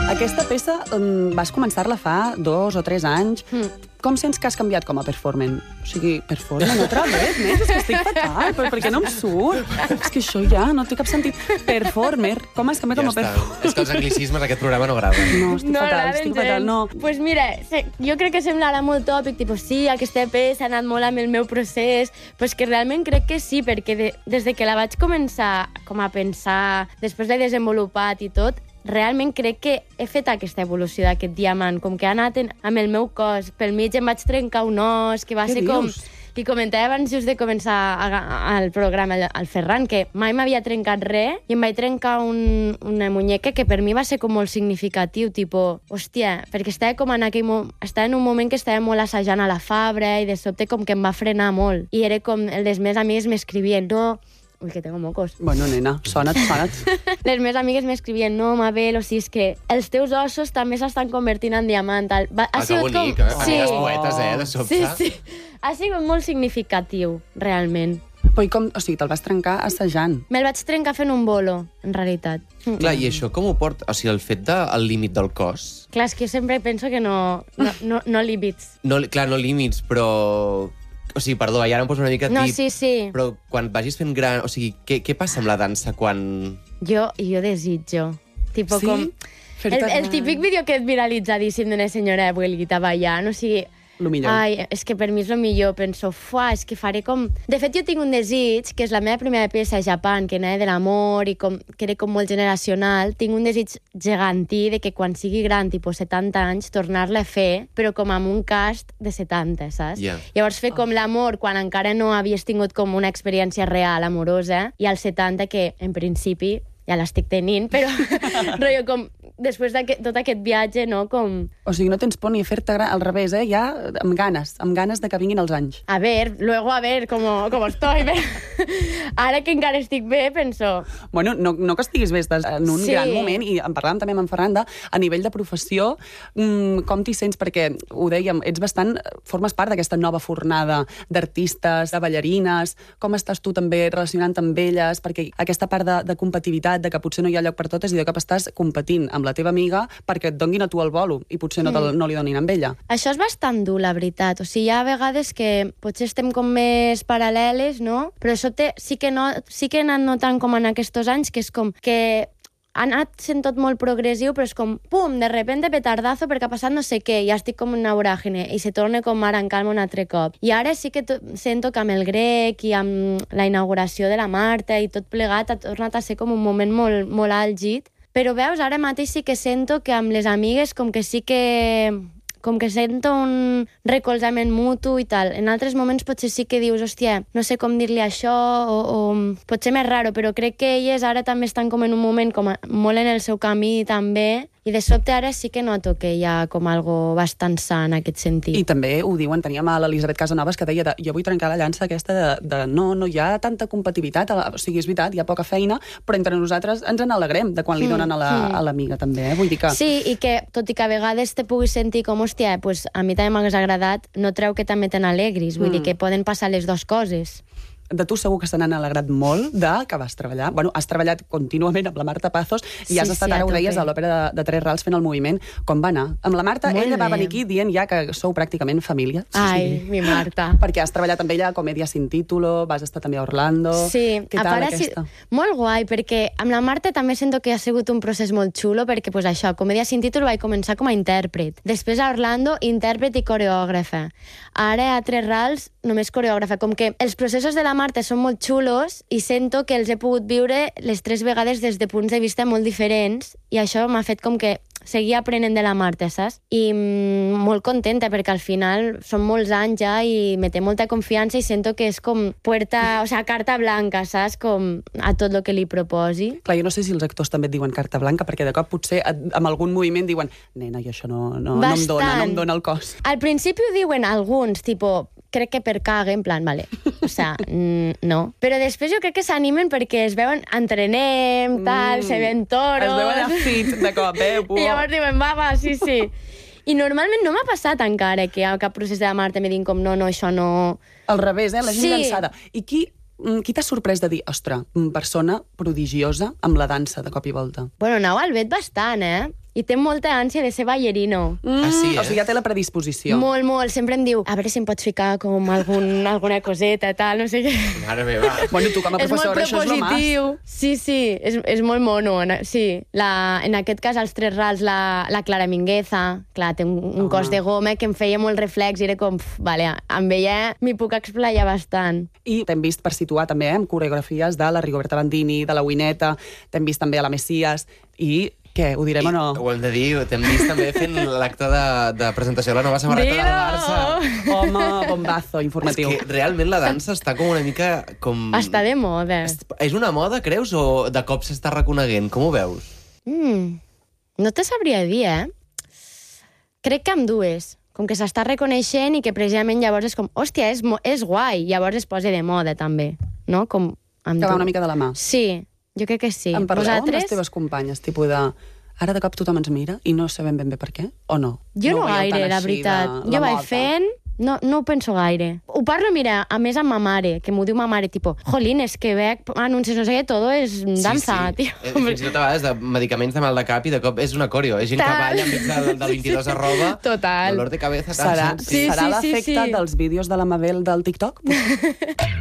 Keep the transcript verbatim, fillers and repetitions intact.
Aquesta peça um, vas començar-la fa dos o tres anys. Mm. Com sents que has canviat com a performant? O sigui, performant otra vez, més? És que estic fatal, però per què no em surt? És que això ja no té cap sentit. Performer. Com has canviat Ja com a està. performer? És que els anglicismes aquest programa no agraden. No, estic No fatal, agraden estic fatal, gens. no. Pues mira, se- jo crec que semblarà molt tòpic, tipus, sí, aquesta peça ha anat molt amb el meu procés, però és que realment crec que sí, perquè de, des de que la vaig començar com a pensar, després l'he desenvolupat i tot, realment crec que he fet aquesta evolució d'aquest diamant, com que ha anat en, amb el meu cos. Pel mig em vaig trencar un os, que va Què ser com... dius? Li comentava abans just de començar a, a, el programa, al, al Ferran, que mai m'havia trencat res i em vaig trencar un, una muñeca que per mi va ser com molt significatiu, tipo, hòstia, perquè estava com en aquell mo estava en un moment que estava molt assajant a la Fabra i de sobte com que em va frenar molt. I era com, les meves amigues m'escrivien, no... Ui, que tengo mocos. Bueno, nena, sona't, sona't. Les meves amigues m'escrivien, no, Mabel, o sigui, és que els teus ossos també s'estan convertint en diamant. Tal. Va, Ah, que bonic, eh? Sí. Amigues poetes, eh, de sobte. Sí, sí. Ha sigut molt significatiu, realment. Però i com, o sigui, te'l vas trencar assajant. Me'l vaig trencar fent un bolo, en realitat. Clar, i això com ho porta? O sigui, el fet del límit del cos... Clar, és que jo sempre penso que no, no, no, no límits. No, clar, no límits, però... O sigui, perdó, ja ara em poso una mica No, tip, sí, sí. però quan vagis fent gran... O sigui, què, què passa amb la dansa quan... Jo, jo desitjo. Tipo Sí? com... El, Fer-te el gran. típic vídeo que és viralitzadíssim d'una senyora abuelita ballant, o sigui... Lo millor. Ai, és que per mi és el millor. Penso, fuà, és que faré com... De fet, jo tinc un desig, que és la meva primera peça a Japan, que anava de l'amor i com, que era com molt generacional. Tinc un desig gegantí de que quan sigui gran, tipus setanta anys, tornar-la a fer, però com amb un cast de setanta, saps? Ja. Llavors fer com l'amor quan encara no havies tingut com una experiència real, amorosa, i als setanta, que en principi ja l'estic tenint, però rotllo com després de tot aquest viatge, no? Com... O sigui, no tens por ni a fer-te gran, al revés, eh? Ja amb ganes, amb ganes de que vinguin els anys. A ver, luego a ver cómo, cómo estoy. Ara que encara estic bé, penso... Bueno, no, no que estiguis bé, estàs en un Sí. gran moment, i en parlàvem també amb en Ferranda, a nivell de professió, mmm, com t'hi sents? Perquè, ho dèiem, ets bastant... formes part d'aquesta nova fornada d'artistes, de ballarines, com estàs tu també relacionant amb elles? Perquè aquesta part de, de competitivitat, de que potser no hi ha lloc per totes, i de cop estàs competint amb la teva amiga perquè et donguin a tu el bolo, i potser no, mm. no li donin amb ella. Això és bastant dur, la veritat. O sigui, hi ha vegades que potser estem com més paral·leles, no? Però això té, sí, que no, sí que he anat notant com en aquests anys que és com que ha anat sent tot molt progressiu, però és com, pum, de repente petardazo perquè ha passat no sé què, i ja estic com en una voràgine, i se torna com a arrencar-me un altre cop. I ara sí que sento que amb el grec i amb la inauguració de la Marta i tot plegat ha tornat a ser com un moment molt, molt àlgid. Però veus, ara mateix sí que sento que amb les amigues com que sí que... com que sento un recolzament mutu i tal. En altres moments potser sí que dius, hòstia, no sé com dir-li això, o, o potser més raro, però crec que elles ara també estan com en un moment com a, molt en el seu camí també, i de sobte ara sí que noto que hi ha com algo bastant sa en aquest sentit. I també ho diuen, teníem a l'Elisabet Casanovas que deia de, jo vull trencar la llança aquesta de, de no, no hi ha tanta competitivitat, o sigui, és veritat, hi ha poca feina, però entre nosaltres ens en alegrem de quan li donen a la, a l'amiga també, eh? Vull dir que... Sí, i que tot i que a vegades te puguis sentir com, hòstia, pues a mi també m'hagués agradat, no treu que també te n'alegris, vull mm. dir que poden passar les dues coses. De tu segur que se n'han alegrat molt de que vas treballar. Bueno, has treballat contínuament amb la Marta Pazos i Sí, has estat, sí, a ara ho tope. deies, a l'òpera de, de Tres Rals fent el moviment. Com va anar? Amb la Marta, Molt ella va bé. venir aquí dient ja que sou pràcticament família. Sí, Ai, sí. mi Marta. Perquè has treballat amb ella a Comèdia sin título, vas estar també a Orlando... Sí, Què a tal part, aquesta? sí, molt guai, perquè amb la Marta també sento que ha sigut un procés molt xulo, perquè pues, això, a Comèdia sin títol vaig començar com a intèrpret. Després a Orlando, intèrpret i coreògrafa. Ara a Tres Rals, només coreògrafa. Com que els processos de la Marta són molt xulos i sento que els he pogut viure les tres vegades des de punts de vista molt diferents, i això m'ha fet com que seguir aprenent de la Marta, saps? I mm, molt contenta, perquè al final són molts anys ja i me té molta confiança i sento que és com puerta, o sea, carta blanca, saps? Com a tot el que li proposi. Clar, jo no sé si els actors també et diuen carta blanca, perquè de cop potser amb algun moviment diuen nena, i això no, no, no em dona, no em dona el cos. Al principi ho diuen alguns, tipo, crec que per cague, en plan, vale, o sea, mm, no. Però després jo crec que s'animen perquè es veuen, entrenem, tal, mm, se ven toros... Es veuen a fit de cop, eh? I llavors diuen, va, va, sí, sí. I normalment no m'ha passat encara que a cap procés de la Marta me diguin com, no, no, això no... Al revés, eh? La gent Sí. llançada. I qui, qui t'ha sorprès de dir, ostres, persona prodigiosa amb la dansa de cop i volta? Bueno, anau al vet bastant, eh? i té molta ànsia de ser ballerino. Mm, Ah, sí, eh? O sigui, ja té la predisposició. Molt, molt. Sempre em diu, a veure si em pots ficar com algun, alguna coseta, tal, no sé què. Mare meva. Bueno, tu com a És molt professora, això és lo propositiu. Sí, sí, és, és molt mono. En, sí, la, en aquest cas, als Tres Rals, la, la Clara Mingueza, clar, té un, un Home. cos de goma que em feia molt reflex i era com, pf, vale, amb ella m'hi puc explayar bastant. I t'hem vist per situar també, eh, amb coreografies de la Rigoberta Bandini, de la Wineta, t'hem vist també a la Messias, i què, ho direm I, o no? Ho hem de dir, t'hem vist també fent l'acte de, de presentació de la nova samarreta del Barça. Home, bombazo informatiu. És que realment la dansa està com una mica com... Està de moda. És, és una moda, creus, o de cop s'està reconeguent? Com ho veus? Mm, no te sabria dir, eh? Crec que amb dues. Com que s'està reconeixent i que precisament llavors és com, hòstia, és, mo- és guai, llavors es posa de moda també, no? Com amb Que va du- una mica de la mà. Sí, jo crec que sí. En parleu amb Vosaltres? les teves companyes, tipus de... Ara de cop tothom ens mira i no sabem ben bé per què, o no? Jo no, ho veieu gaire, tan la així veritat. de Jo la vaig moda? fent, no, no ho penso gaire. Ho parlo, mira, a més amb ma mare, que m'ho diu ma mare, tipo, jolín, és que veig anuncis, no sé què, todo és dansa, sí, sí. tio. Eh, Fins i tot a vegades de medicaments de mal de cap i de cop és una coreo. És gent que Tal. balla enmig del, del vint-i-dos arroba. Total. Dolor de cabeza. Serà, tal, Sí, serà sí, sí, l'efecte sí. dels vídeos de la Mabel del TikTok?